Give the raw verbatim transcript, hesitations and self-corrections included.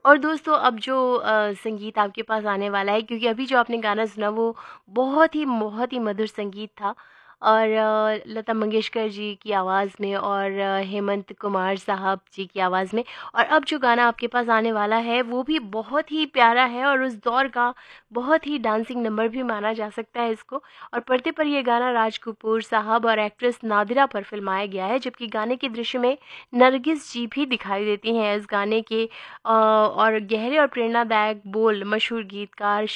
और दोस्तों अब जो अ, संगीत आपके पास आने वाला है, क्योंकि अभी जो आपने गाना सुना वो बहुत ही बहुत ही मधुर संगीत था और अ, लता मंगेशकर जी की आवाज़ में और अ, हेमंत कुमार साहब जी की आवाज़ में। और अब जो गाना आपके पास आने वाला है वो भी बहुत ही प्यारा है और उस दौर का बहुत ही डांसिंग नंबर भी माना जा सकता है इसको। और पर्दे पर ये गाना राज कपूर साहब और एक्ट्रेस नादिरा पर फिल्माया गया है, जबकि गाने के दृश्य में नरगिस जी भी दिखाई देती हैं इस गाने के। अ, और गहरे और प्रेरणादायक बोल मशहूर गीतकार